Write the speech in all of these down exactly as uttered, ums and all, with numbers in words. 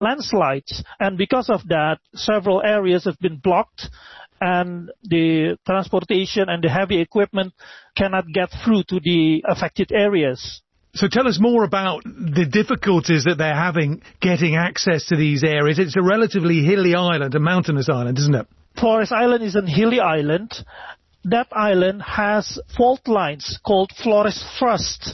landslides. And because of that, several areas have been blocked, and the transportation and the heavy equipment cannot get through to the affected areas. So tell us more about the difficulties that they're having getting access to these areas. It's a relatively hilly island, a mountainous island, isn't it? Flores Island is a hilly island. That island has fault lines called Flores Thrust.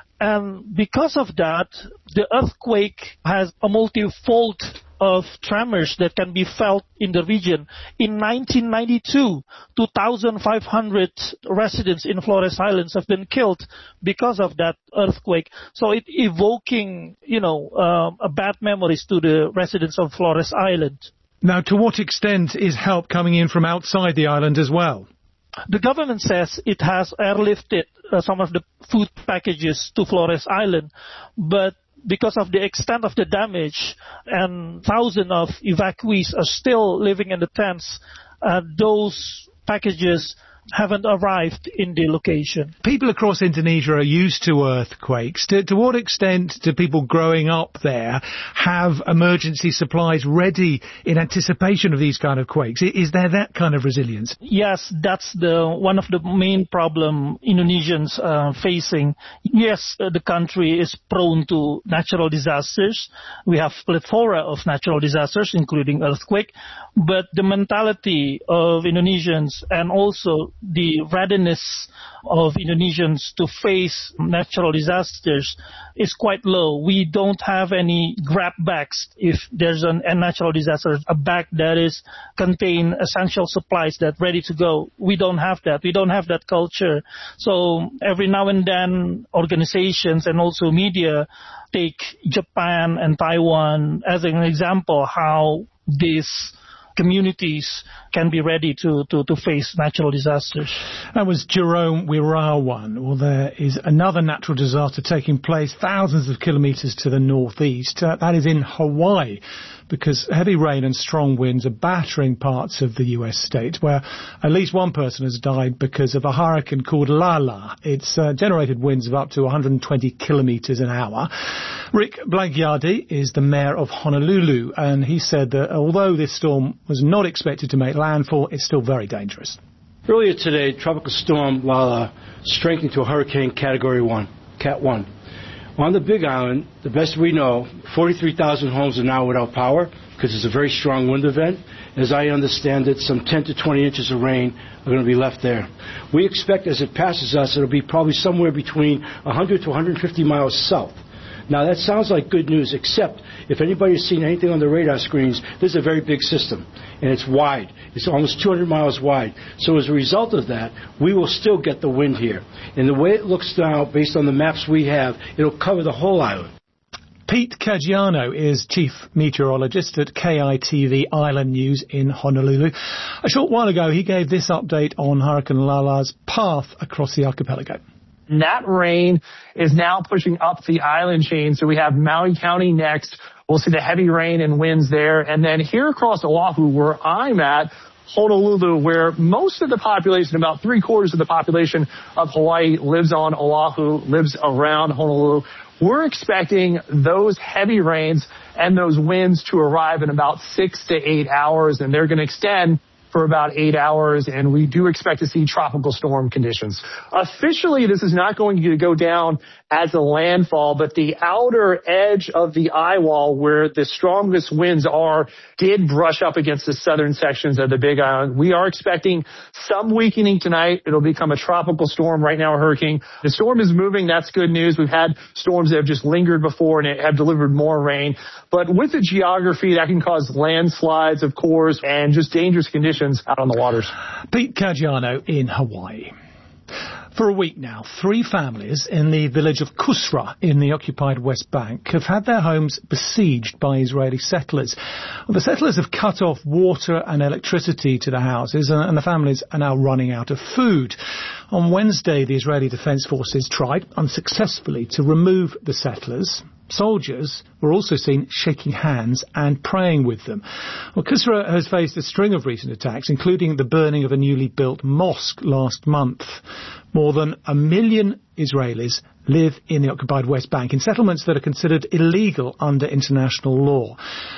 And because of that, the earthquake has a multi-fold of tremors that can be felt in the region. In nineteen ninety-two, two thousand five hundred residents in Flores Islands have been killed because of that earthquake. So it evoking, you know, um, a bad memories to the residents of Flores Island. Now, to what extent is help coming in from outside the island as well? The government says it has airlifted uh, some of the food packages to Flores Island, but because of the extent of the damage and thousands of evacuees are still living in the tents, uh, those packages haven't arrived in the location. People across Indonesia are used to earthquakes. To, to what extent do people growing up there have emergency supplies ready in anticipation of these kind of quakes? Is there that kind of resilience? Yes, that's the one of the main problem Indonesians are facing. Yes, uh, the country is prone to natural disasters. We have plethora of natural disasters, including earthquake. But the mentality of Indonesians and also the readiness of Indonesians to face natural disasters is quite low. We don't have any grab bags if there's an, a natural disaster, a bag that is contain essential supplies that ready to go. We don't have that. We don't have that culture. So every now and then organizations and also media take Japan and Taiwan as an example how this communities can be ready to, to, to face natural disasters. That was Jerome Wirawan. Well, there is another natural disaster taking place thousands of kilometres to the northeast. Uh, that is in Hawaii, because heavy rain and strong winds are battering parts of the U S state, where at least one person has died because of a hurricane called Lala. It's uh, generated winds of up to one hundred twenty kilometres an hour. Rick Blangiardi is the mayor of Honolulu, and he said that although this storm was not expected to make landfall, it's still very dangerous. Earlier today, Tropical Storm Lala strengthened to a hurricane Category one, Cat one. On the Big Island, the best we know, forty-three thousand homes are now without power because it's a very strong wind event. As I understand it, some ten to twenty inches of rain are going to be left there. We expect as it passes us, it'll be probably somewhere between one hundred to one hundred fifty miles south. Now, that sounds like good news, except if anybody's seen anything on the radar screens, this is a very big system, and it's wide. It's almost two hundred miles wide. So as a result of that, we will still get the wind here. And the way it looks now, based on the maps we have, it'll cover the whole island. Pete Caggiano is chief meteorologist at K I T V Island News in Honolulu. A short while ago, he gave this update on Hurricane Lala's path across the archipelago. And that rain is now pushing up the island chain. So we have Maui County next. We'll see the heavy rain and winds there. And then here across Oahu, where I'm at, Honolulu, where most of the population, about three quarters of the population of Hawaii lives on Oahu, lives around Honolulu. We're expecting those heavy rains and those winds to arrive in about six to eight hours, and they're going to extend for about eight hours, and we do expect to see tropical storm conditions. Officially, this is not going to go down as a landfall, but the outer edge of the eye wall where the strongest winds are did brush up against the southern sections of the Big Island. We are expecting some weakening tonight. It'll become a tropical storm. Right now, a hurricane. The storm is moving. That's good news. We've had storms that have just lingered before and have delivered more rain. But with the geography, that can cause landslides, of course, and just dangerous conditions out on the waters. Pete Caggiano in Hawaii. For a week now, three families in the village of Kusra in the occupied West Bank have had their homes besieged by Israeli settlers. Well, the settlers have cut off water and electricity to the houses, and the families are now running out of food. On Wednesday, the Israeli Defense Forces tried, unsuccessfully, to remove the settlers. soldiers were also seen shaking hands and praying with them. Well, Qusra has faced a string of recent attacks, including the burning of a newly built mosque last month. More than a million Israelis live in the occupied West Bank in settlements that are considered illegal under international law.